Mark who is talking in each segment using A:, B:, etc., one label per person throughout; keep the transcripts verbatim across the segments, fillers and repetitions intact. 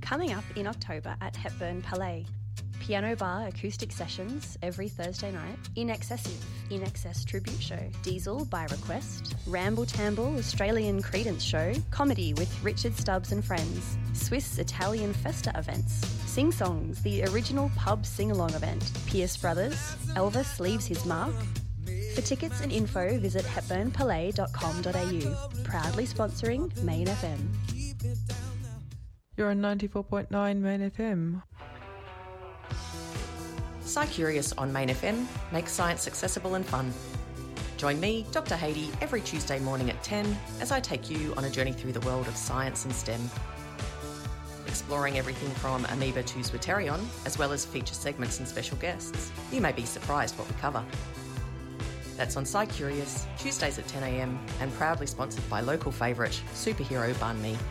A: Coming up in October at Hepburn Palais. Piano Bar acoustic sessions every Thursday night. In Excessive, In Excess tribute show. Diesel by request. Ramble Tamble Australian Credence show. Comedy with Richard Stubbs and Friends. Swiss Italian Festa events. Sing Songs, the original pub sing-along event. Pierce Brothers. Elvis leaves his mark. For tickets and info, visit hepburn palais dot com dot a u. Proudly sponsoring Main F M.
B: You're on ninety-four point nine Main F M.
C: SciCurious on Main F M makes science accessible and fun. Join me, Doctor Haydee, every Tuesday morning at ten as I take you on a journey through the world of science and STEM. Exploring everything from amoeba to zwitterion, as well as feature segments and special guests. You may be surprised what we cover. That's on SciCurious, Tuesdays at ten a m and proudly sponsored by local favourite, superhero banh mi.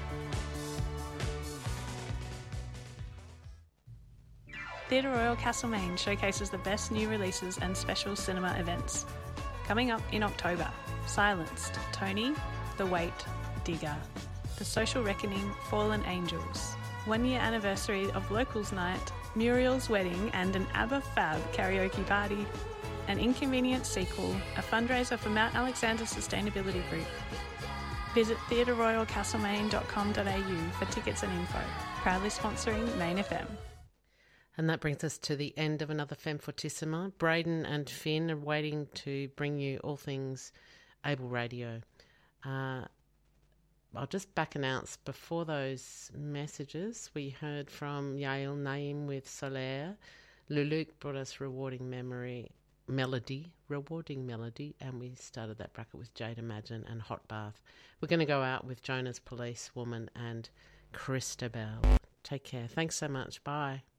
D: Theatre Royal Castlemaine showcases the best new releases and special cinema events. Coming up in October, Silenced, Tony, The Wait, Digger, The Social Reckoning, Fallen Angels, one year anniversary of Locals Night, Muriel's Wedding and an ABBA Fab karaoke party, an Inconvenient sequel, a fundraiser for Mount Alexander Sustainability Group. Visit theatre royal castlemaine dot com dot a u for tickets and info. Proudly sponsoring Main F M.
E: And that brings us to the end of another Femme Fortissima. Braden and Finn are waiting to bring you all things Able Radio. Uh, I'll just back announce before those messages, we heard from Yael Naim with Solaire. Luluk brought us Rewarding Memory, Melody, Rewarding Melody, and we started that bracket with Jade Imagine and Hot Bath. We're going to go out with Jonah's Policewoman and Christabel. Take care. Thanks so much. Bye.